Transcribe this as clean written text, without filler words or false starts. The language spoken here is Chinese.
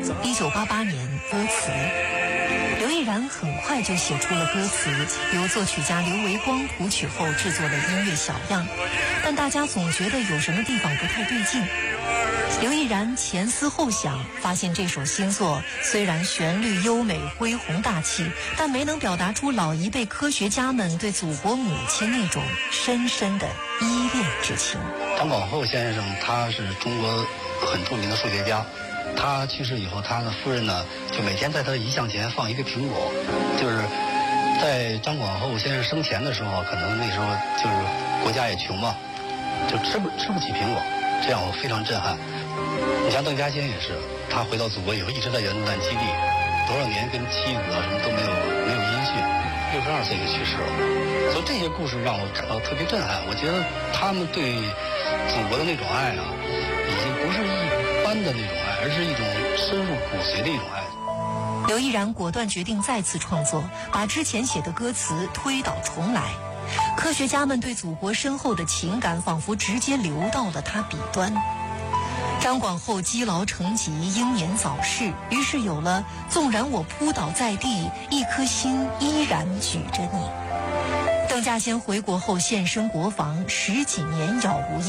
1988年歌词。刘毅然很快就写出了歌词，由作曲家刘维光谱曲后制作的音乐小样，但大家总觉得有什么地方不太对劲。刘毅然前思后想，发现这首新作虽然旋律优美、恢宏大气，但没能表达出老一辈科学家们对祖国母亲那种深深的依恋之情。 张广厚先生他是中国很著名的数学家，他去世以后，他的夫人呢就每天在他的遗像前放一个苹果，就是在张广厚先生生前的时候，可能那时候就是国家也穷嘛，就吃不起苹果，这让我非常震撼。你像邓稼先也是，他回到祖国以后一直在原子弹基地，多少年跟妻子啊什么都没有音讯，62岁就去世了。所以这些故事让我感到特别震撼。我觉得他们对祖国的那种爱啊，已经不是一般的那种爱，而是一种深入骨髓的一种爱。 刘毅然果断决定再次创作，把之前写的歌词推倒重来。科学家们对祖国深厚的情感仿佛直接流到了他笔端。张广厚积劳成疾，英年早逝，于是有了纵然我扑倒在地，一颗心依然举着你。邓稼先回国后现身国防，10几年杳无音